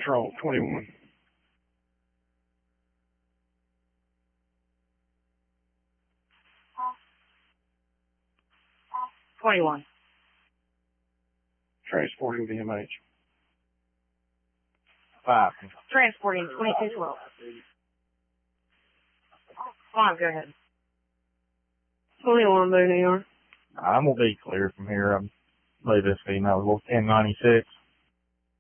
Control, 21. Transporting VMH. 5. Transporting 2212. 5, go ahead. What do you want to do, New York? I'm going to be clear from here. I believe this female was 1096.